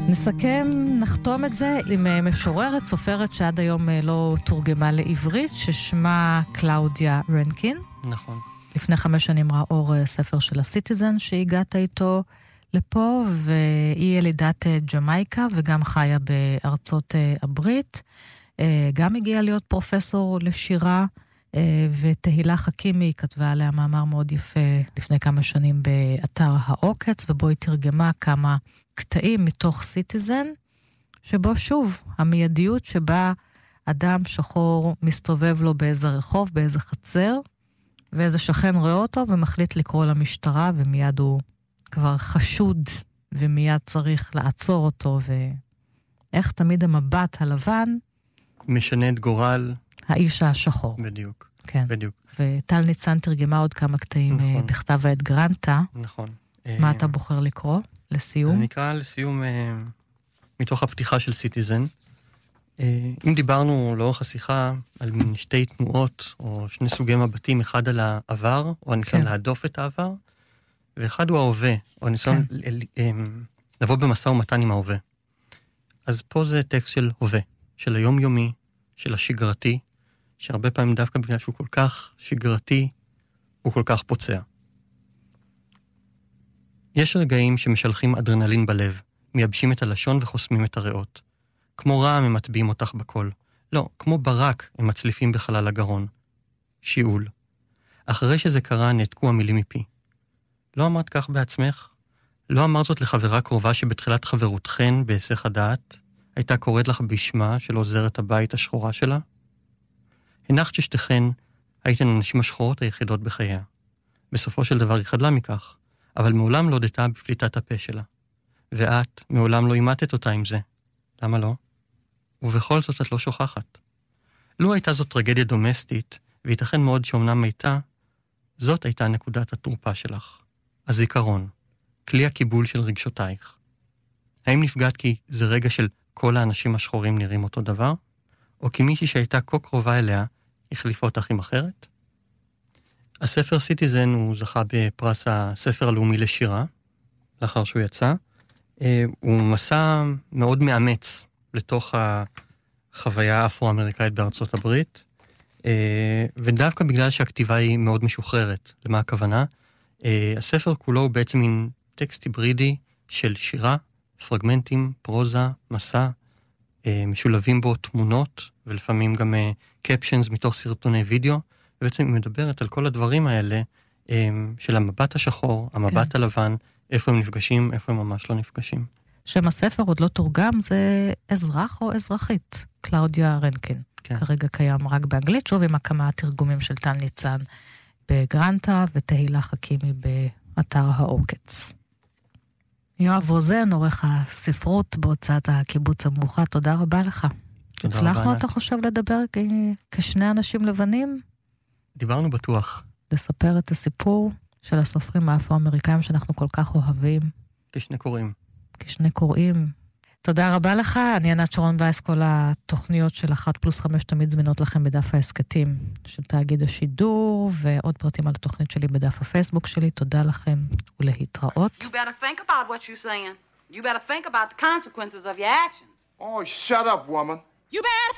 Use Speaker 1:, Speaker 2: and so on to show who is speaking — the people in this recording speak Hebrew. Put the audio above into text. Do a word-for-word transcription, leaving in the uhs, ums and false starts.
Speaker 1: נסכם, נחתום את זה עם משוררת, סופרת שעד היום לא תורגמה לעברית, ששמה קלאודיה רנקין.
Speaker 2: נכון.
Speaker 1: לפני חמש שנים ראה אור ספר של הסיטיזן שהגעת איתו לפה, והיא ילידת ג'מייקה וגם חיה בארצות הברית. גם הגיעה להיות פרופסור לשירה, ותהילה חכימי כתבה עליה מאמר מאוד יפה לפני כמה שנים באתר העוקץ, ובו היא תרגמה כמה קטעים מתוך סיטיזן, שבו שוב, המיידיות שבה אדם שחור מסתובב לו באיזה רחוב, באיזה חצר, ואיזה שכן רואה אותו ומחליט לקרוא למשטרה, ומיד הוא כבר חשוד, ומיד צריך לעצור אותו, ואיך תמיד המבט הלבן
Speaker 2: משנה את גורל
Speaker 1: האיש השחור.
Speaker 2: בדיוק.
Speaker 1: כן.
Speaker 2: בדיוק.
Speaker 1: וטל ניצן תרגמה עוד כמה קטעים נכון. בכתב העת גרנטה.
Speaker 2: נכון.
Speaker 1: מה אתה בוחר לקרוא לסיום?
Speaker 2: אני אקרא לסיום מתוך הפתיחה של סיטיזן. אם דיברנו לאורך השיחה על מין שתי תנועות, או שני סוגי מבטים, אחד על העבר, או הניסיון כן. להדוף את העבר, ואחד הוא ההווה, או הניסיון כן. לבוא במשא ומתן עם ההווה. אז פה זה טקסט של הווה, של היומיומי, של השגרתי, שהרבה פעמים דווקא בגלל שהוא כל כך שגרתי, הוא כל כך פוצע. יש רגעים שמשלחים אדרנלין בלב, מייבשים את הלשון וחוסמים את הריאות. כמו רעם הם מטביעים אותך בקול. לא, כמו ברק הם מצליפים בחלל הגרון. שיעול. אחרי שזה קרה נעתקו המילים מפי. לא אמרת כך בעצמך? לא אמרת זאת לחברה קרובה שבתחילת חברותכן בהיסח הדעת הייתה קוראת לך בשמה של עוזרת הבית השחורה שלה? הנחת ששתכן הייתן הנשים השחורות היחידות בחייה. בסופו של דבר היא חדלה מכך, אבל מעולם לא הודתה בפליטת הפה שלה. ואת מעולם לא אימתת אותה עם זה. למה לא? ובכל זאת את לא שוכחת. לו הייתה זאת טרגדיה דומסטית, וייתכן מאוד שאומנם הייתה, זאת הייתה נקודת התורפה שלך. הזיכרון, כלי הקיבול של רגשותייך. האם נפגעת כי זה רגע של כל האנשים השחורים נראים אותו דבר? או כי מישהי שהייתה כה קרובה אליה, החליפה אותך עם אחרת? הספר סיטיזן הוא זכה בפרס הספר הלאומי לשירה, לאחר שהוא יצא. הוא מסע מאוד מאמץ לתוך החוויה האפרו-אמריקאית בארצות הברית, ודווקא בגלל שהכתיבה היא מאוד משוחררת. למה הכוונה? הספר כולו הוא בעצם מין טקסט היברידי של שירה, פרגמנטים, פרוזה, מסע, משולבים בו תמונות, ולפעמים גם קפשנס מתוך סרטוני וידאו, ובעצם היא מדברת על כל הדברים האלה, של המבט השחור, המבט כן. הלבן, איפה הם נפגשים, איפה הם ממש לא נפגשים.
Speaker 1: שם הספר עוד לא תורגם, זה אזרח או אזרחית, קלאודיה רנקין. כן. כרגע קיים רק באנגלית, שוב עם הקמת תרגומים של טל ניצן בגרנטה, ותהילה חכימי באתר העוקץ. יואב רוזן, עורך הספרות בהוצאת הקיבוץ המאוחד, תודה רבה לך. הצלחנו, אתה חושב, לדבר כשני אנשים לבנים?
Speaker 2: דיברנו בטוח.
Speaker 1: לספר את הסיפור של הסופרים האפרו-אמריקאים שאנחנו כל כך אוהבים.
Speaker 2: כשני קוראים.
Speaker 1: כשני קוראים. תודה רבה לך, אני ענת שרון וייס, כל התוכניות של אחת פלוס חמש תמיד זמינות לכם בדף העסקתים של תאגיד השידור, ועוד פרטים על התוכנית שלי בדף הפייסבוק שלי. תודה לכם ולהתראות.
Speaker 3: You better think about what you're saying. You better think about the consequences of your actions.
Speaker 4: Oh, shut up, woman.
Speaker 3: You better